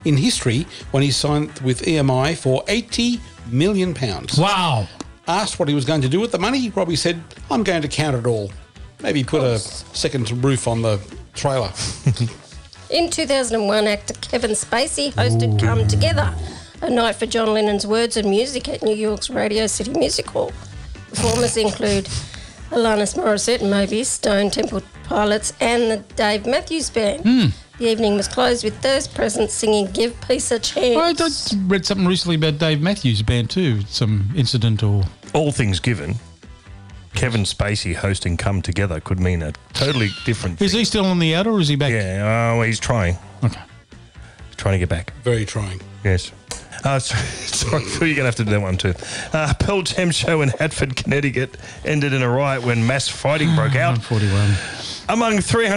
in history when he signed with EMI for £80 million. Wow. Asked what he was going to do with the money, Robbie said, I'm going to count it all. Maybe put a second roof on the trailer. In 2001, actor Kevin Spacey hosted Come Together, a night for John Lennon's words and music at New York's Radio City Music Hall. Performers include Alanis Morissette, Moby, Stone Temple Pilots and the Dave Matthews Band. The evening was closed with those present singing Give Peace a Chance. I read something recently about Dave Matthews Band too, some incident or... All things given, Kevin Spacey hosting Come Together could mean a totally different thing. Is he still on the out or is he back? Yeah, well, he's trying. Okay. He's trying to get back. Very trying. Yes. Sorry, Phil, you're going to have to do that one too. Pearl Jam show in Hartford, Connecticut ended in a riot when mass fighting broke out. 141. Among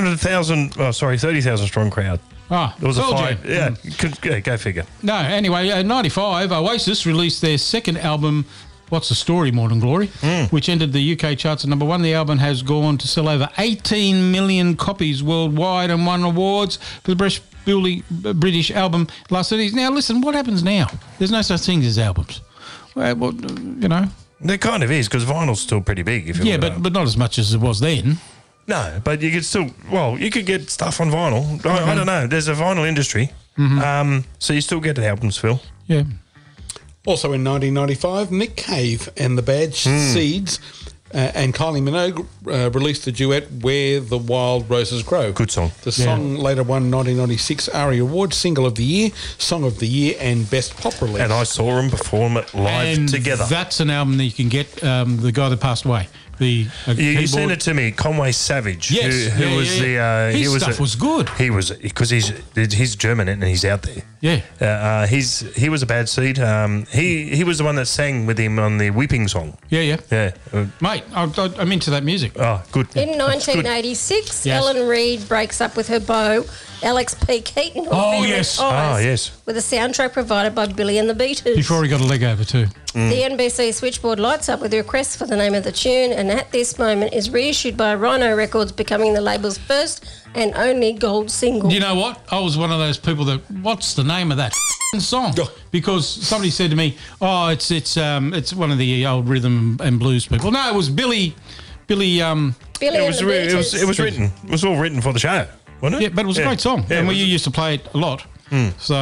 30,000 strong crowd. Ah, There was a Pearl fight. Jam. Yeah, go figure. No, anyway, 95, Oasis released their second album, What's the Story, Morning Glory, which entered the UK charts at number 1. The album has gone to sell over 18 million copies worldwide and won awards for the British album last 30 years. Now, listen, what happens now? There's no such thing as albums. Well, you know. There kind of is, because vinyl's still pretty big. If you Yeah, but not as much as it was then. No, but you could still, you could get stuff on vinyl. I don't know. There's a vinyl industry. So you still get the albums, Phil. Yeah. Also in 1995, Nick Cave and the Bad Seeds and Kylie Minogue released the duet Where the Wild Roses Grow. Good song. The song later won 1996 ARIA Award, Single of the Year, Song of the Year and Best Pop Release. And I saw them perform it live and together. That's an album that you can get, the guy that passed away. You sent it to me, Conway Savage. Yes. Who was the... His stuff was good. He was, because he's German and he's out there. Yeah. He was a Bad Seed. He was the one that sang with him on the Weeping song. Yeah. Yeah. Mate, I'm into that music. Oh, good. In 1986, Ellen Reid breaks up with her beau, Alex P. Keaton. Yes. With a soundtrack provided by Billy and the Beaters. Before he got a leg over too. The NBC switchboard lights up with a request for the name of the tune, and at this moment is reissued by Rhino Records, becoming the label's first and only gold single. You know what? I was one of those people that, what's the name of that song? Because somebody said to me, it's one of the old rhythm and blues people. No, it was Billy. Billy and the Beaters. It was written. It was all written for the show, wasn't it? Yeah, but it was a great song, and we used to play it a lot. So,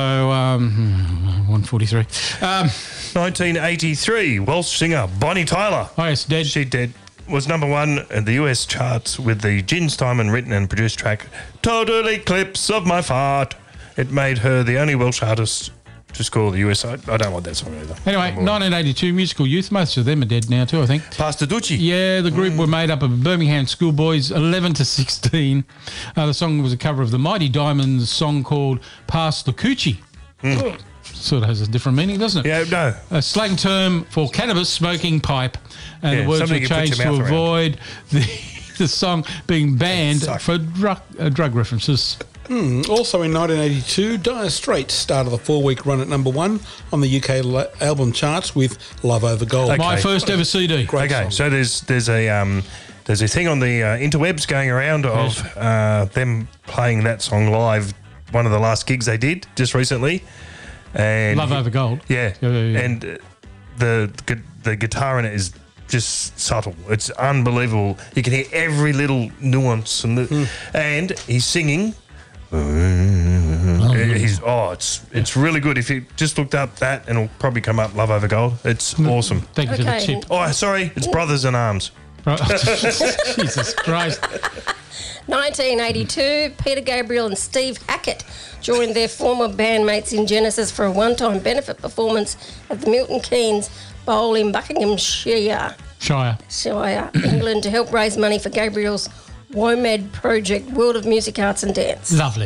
143. 1983, Welsh singer Bonnie Tyler. Oh, yes, dead. She dead. Was number 1 in the US charts with the Gin Steinman written and produced track Total Eclipse of My Fart. It made her the only Welsh artist to score the US. I don't like that song either. Anyway, 1982, Musical Youth. Most of them are dead now too, I think. Pastor Ducci. Yeah, the group were made up of Birmingham schoolboys, 11 to 16. The song was a cover of the Mighty Diamonds song called Pass the Coochie. Sort of has a different meaning, doesn't it? Yeah, no. A slang term for cannabis smoking pipe. And the words were changed to avoid the song being banned for drug references. Also in 1982, Dire Straits started the 4-week run at number 1 on the UK album charts with Love Over Gold. Okay. My first ever CD. Great song. So there's a thing on the interwebs going around of them playing that song live. One of the last gigs they did just recently. And Love Over Gold. Yeah. And the guitar in it is just subtle. It's unbelievable. You can hear every little nuance and he's singing. It's really good. If you just looked up that, and it'll probably come up Love Over Gold. It's awesome. Thank you for the tip. Oh, sorry, it's Brothers in Arms. Jesus Christ. 1982, Peter Gabriel and Steve Hackett joined their former bandmates in Genesis for a one-time benefit performance at the Milton Keynes Bowl in Buckinghamshire, England, to help raise money for Gabriel's WOMAD project, World of Music, Arts and Dance. Lovely.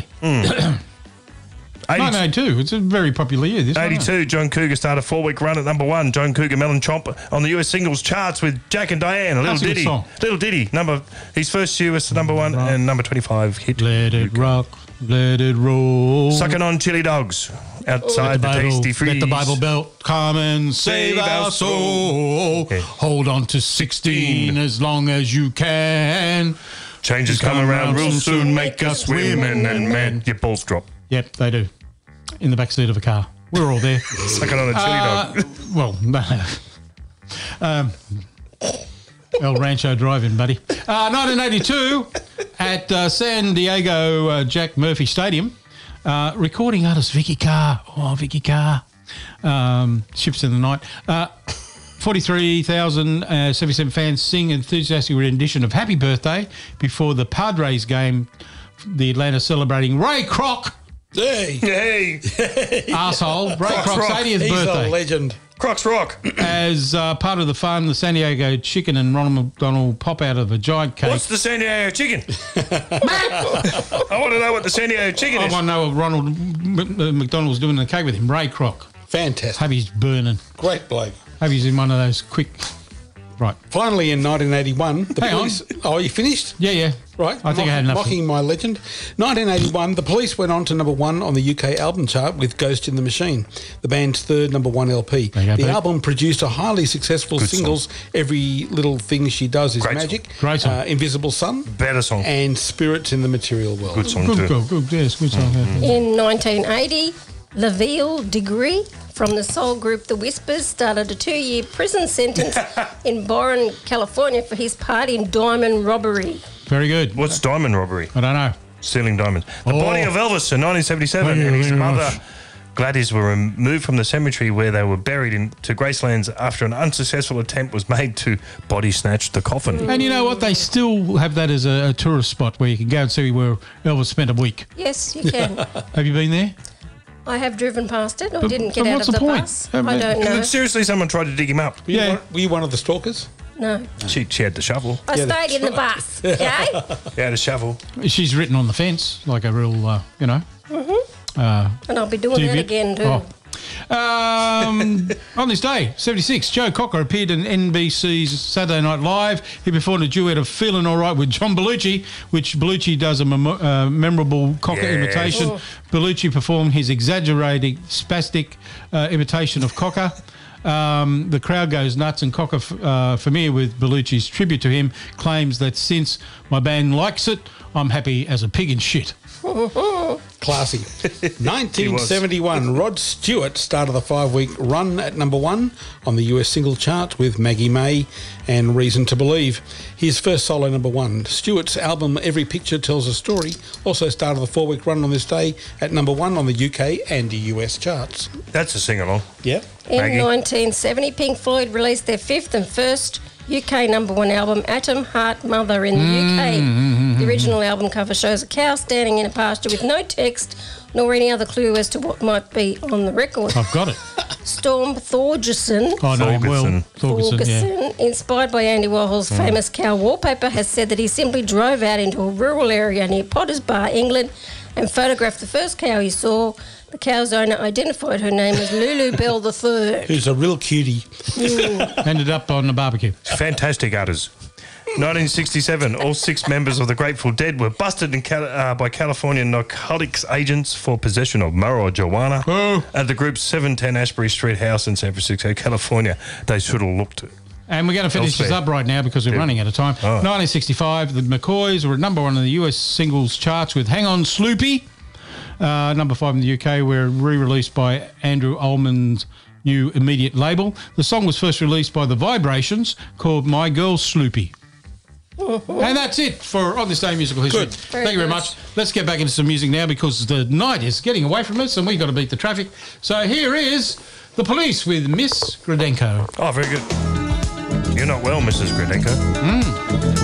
1982, it's a very popular year. 82, John Cougar started a 4-week run at number 1. John Cougar, Melon Chomp on the US singles charts with Jack and Diane, a little ditty. Little ditty, his first US number 1 and number 25 hit. Let it rock, let it roll. Sucking on chili dogs outside the Tasty Freeze. Let the Bible Belt come and save our soul. Okay. Hold on to 16 as long as you can. Changes come around real soon, make us women and men. Your balls drop. Yep, they do. in the back seat of a car. We were all there. Sucking on a chili dog. Well, no. El Rancho Drive-In, buddy. 1982 at San Diego Jack Murphy Stadium. Recording artist Vicky Carr. Oh, Vicky Carr. Ships in the Night. 43,077 fans sing enthusiastic rendition of Happy Birthday before the Padres game. The Atlanta celebrating Ray Kroc. Hey, Hey, Arsehole. Ray Kroc's Rock. 80th he's birthday. a legend. Crocs Rock. As part of the fun, the San Diego Chicken and Ronald McDonald pop out of a giant cake. What's the San Diego chicken? I want to know what the San Diego chicken I is. want to know what Ronald McDonald was doing in the cake with him. Ray Kroc. Fantastic. Hope he's burning. Great bloke. Hope he's in one of those quick... Right. Finally, in 1981, the Hang on. police... Oh, you finished? Yeah. Right. I think I had enough. Mocking my legend. 1981, the police went on to number 1 on the UK album chart with Ghost in the Machine, the band's third number 1 LP. There you go, The Pete. album produced a highly successful Good singles, Every Little Thing She Does Is Great Magic, Great song. Invisible Sun, Better song. and Spirits in the Material World. Good song Good, too. good, yes, good song. In 1980, LaVille Degree from the soul group The Whispers started a 2-year prison sentence in Boren, California for his part in diamond robbery. Very good. What's diamond robbery? I don't know. Stealing diamonds. The Oh. body of Elvis in 1977 and his Very mother much. Gladys were removed from the cemetery where they were buried to Gracelands after an unsuccessful attempt was made to body snatch the coffin. And you know what? They still have that as a tourist spot where you can go and see where Elvis spent a week. Yes, you can. Have you been there? I have driven past it. I But- didn't get but out what's of the the point? bus. I I mean- don't know. Seriously, someone tried to dig him up. Yeah. Were you one of the stalkers? No. She had the shovel. I Yeah, stayed in the bus. Okay? He had a shovel. She's written on the fence like a real, And I'll be doing that deviant. again too. Oh. On this day, 76, Joe Cocker appeared in NBC's Saturday Night Live. He performed a duet of Feeling All Right with John Belushi, which Belushi does a memorable Cocker Yes. imitation. Belushi performed his exaggerated, spastic imitation of Cocker. The crowd goes nuts, and Cocker, familiar with Belushi's tribute to him, claims that since my band likes it, I'm happy as a pig in shit. Classy. 1971, Rod Stewart started the 5-week run at number 1 on the US single chart with Maggie May and Reason to Believe. His first solo number 1. Stewart's album Every Picture Tells a Story also started the 4-week run on this day at number 1 on the UK and the US charts. That's a sing-along. Yeah. In Maggie. 1970, Pink Floyd released their 5th and first UK number 1 album, Atom Heart Mother, in the UK. The original album cover shows a cow standing in a pasture with no text nor any other clue as to what might be on the record. I've got it. Storm Thorgerson, I know him well. Thorgerson. Thorgerson, yeah. Thorgerson, inspired by Andy Warhol's famous cow wallpaper, has said that he simply drove out into a rural area near Potters Bar, England, and photographed the first cow he saw. The cow's owner identified her name as Lulu Bell III. Who's a real cutie. Ended up on the barbecue. Fantastic utters. 1967, all 6 members of the Grateful Dead were busted by California narcotics agents for possession of marijuana at the group's 710 Ashbury Street house in San Francisco, California. They should have looked. And we're going to finish this Elsewhere. up right now because we're running out of time. 1965, the McCoys were at number 1 in the US singles charts with Hang On Sloopy. Number 5 in the UK, were re-released by Andrew Ullman's new Immediate label. The song was first released by The Vibrations, called My Girl Sloopy. And that's it for On This Day in Musical History. Good. Thank you very much. Let's get back into some music now because the night is getting away from us and we've got to beat the traffic. So here is The Police with Miss Gradenko. Oh, very good. You're not well, Mrs. Gradenko.